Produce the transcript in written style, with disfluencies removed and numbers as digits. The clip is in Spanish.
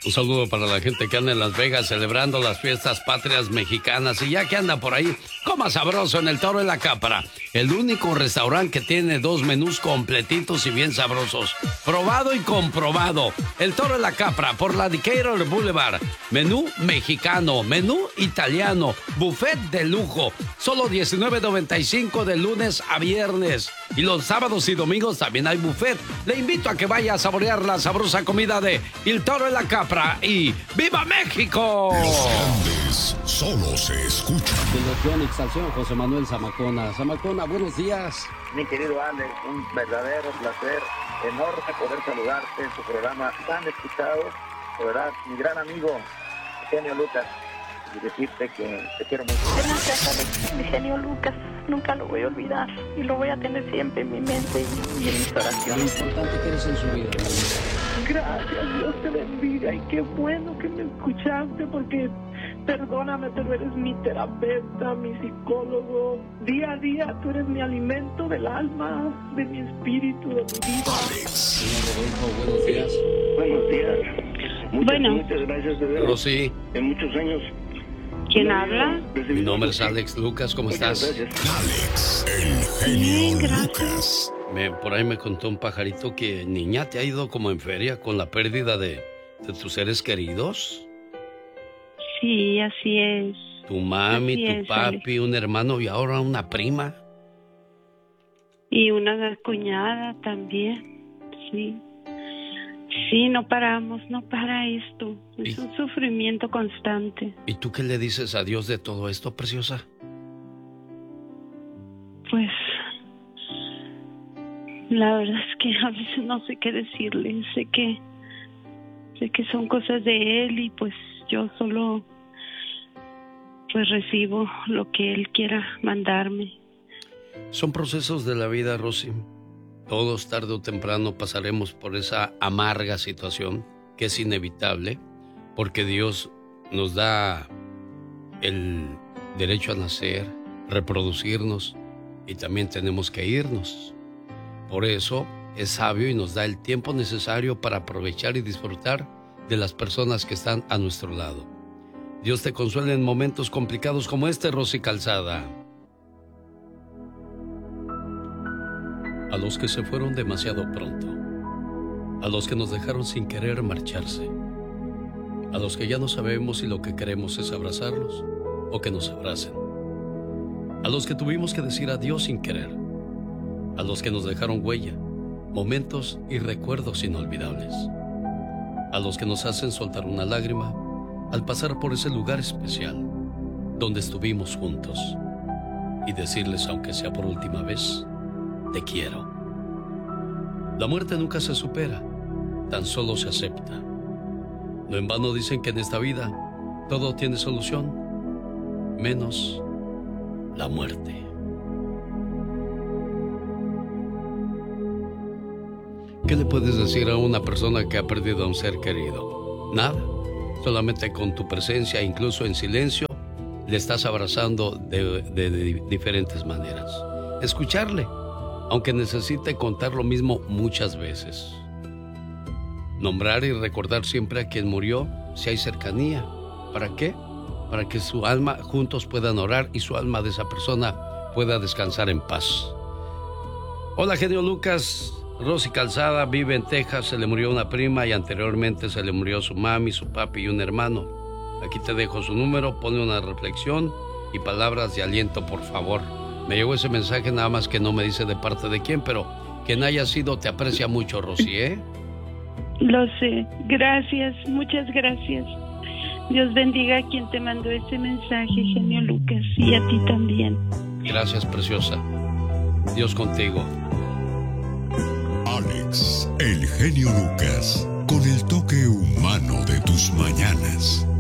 Un saludo para la gente que anda en Las Vegas celebrando las fiestas patrias mexicanas. Y ya que anda por ahí, coma sabroso en el Toro de la Capra. El único restaurante que tiene 2 menús completitos y bien sabrosos. Probado y comprobado. El Toro de la Capra por la Decatur Boulevard. Menú mexicano, menú italiano, buffet de lujo. Solo $19.95 de lunes a viernes. Y los sábados y domingos también hay buffet. Le invito a que vaya a saborear la sabrosa comida de El Toro de la Capra y ¡Viva México! Los grandes solo se escuchan. Fundación Exalción, José Manuel Zamacona. Zamacona, buenos días. Mi querido Alex, un verdadero placer, enorme poder saludarte en tu programa tan escuchado. De verdad, mi gran amigo, Genio Lucas, y decirte que te quiero mucho. Gracias, Alex, mi genio Lucas. Nunca lo voy a olvidar y lo voy a tener siempre en mi mente y en mis oraciones. Lo importante que eres en su vida. Gracias, Dios te bendiga y qué bueno que me escuchaste porque perdóname, pero eres mi terapeuta, mi psicólogo. Día a día tú eres mi alimento del alma, de mi espíritu, de mi vida. Señor Rodolfo, buenos días. Buenos días. Muchas gracias de ver. Rosy. En muchos años. ¿Quién habla? Mi nombre es Alex Lucas, ¿cómo estás? Alex, el genio Lucas. Por ahí me contó un pajarito que niña te ha ido como en feria con la pérdida de tus seres queridos. Sí, así es. Tu mami, Así tu es, papi, Alex. un hermano y ahora una prima. Y una cuñada también, sí. Sí, no paramos, no para esto. Es un sufrimiento constante. ¿Y tú qué le dices a Dios de todo esto, preciosa? Pues, la verdad es que a veces no sé qué decirle. Sé que son cosas de Él y pues yo solo pues recibo lo que Él quiera mandarme. Son procesos de la vida, Rosy. Todos tarde o temprano pasaremos por esa amarga situación que es inevitable porque Dios nos da el derecho a nacer, reproducirnos y también tenemos que irnos. Por eso es sabio y nos da el tiempo necesario para aprovechar y disfrutar de las personas que están a nuestro lado. Dios te consuele en momentos complicados como este, Rosy Calzada. A los que se fueron demasiado pronto, a los que nos dejaron sin querer marcharse, a los que ya no sabemos si lo que queremos es abrazarlos o que nos abracen, a los que tuvimos que decir adiós sin querer, a los que nos dejaron huella, momentos y recuerdos inolvidables, a los que nos hacen soltar una lágrima al pasar por ese lugar especial donde estuvimos juntos y decirles, aunque sea por última vez, te quiero. La muerte nunca se supera, tan solo se acepta. No en vano dicen que en esta vida todo tiene solución, menos la muerte. ¿Qué le puedes decir a una persona que ha perdido a un ser querido? Nada, solamente con tu presencia, incluso en silencio, le estás abrazando de diferentes maneras. Escucharle, aunque necesite contar lo mismo muchas veces. Nombrar y recordar siempre a quien murió si hay cercanía. ¿Para qué? Para que su alma juntos puedan orar y su alma de esa persona pueda descansar en paz. Hola, genio Lucas. Rosy Calzada vive en Texas, se le murió una prima y anteriormente se le murió su mami, su papi y un hermano. Aquí te dejo su número, pone una reflexión y palabras de aliento, por favor. Me llegó ese mensaje, nada más que no me dice de parte de quién, pero quien haya sido te aprecia mucho, Rosy, ¿eh? Lo sé. Gracias, muchas gracias. Dios bendiga a quien te mandó ese mensaje, genio Lucas, y a ti también. Gracias, preciosa. Dios contigo. Alex, el genio Lucas, con el toque humano de tus mañanas.